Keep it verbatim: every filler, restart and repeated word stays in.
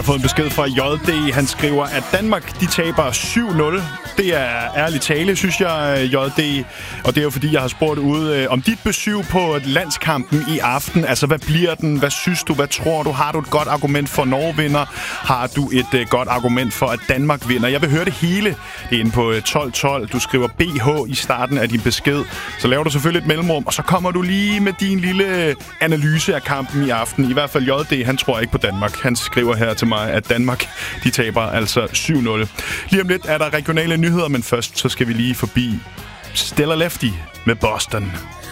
Jeg har fået en besked fra J D. Han skriver, at Danmark de taber syv nul. Det er ærligt tale, synes jeg, J D. Og det er jo fordi, jeg har spurgt ud om dit besøg på landskampen i aften. Altså, hvad bliver den? Hvad synes du? Hvad tror du? Har du et godt argument for, Norge vinder? Har du et uh, godt argument for, at Danmark vinder? Jeg vil høre det hele. Det er inde på tolv tolv. Du skriver B H i starten af din besked. Så laver du selvfølgelig et mellemrum, og så kommer du lige med din lille analyse af kampen i aften. I hvert fald J D, han tror ikke på Danmark. Han skriver her til mig, at Danmark, de taber altså syv nul. Lige om lidt er der regionale nyheder, men først så skal vi lige forbi Stella Lefty med Boston.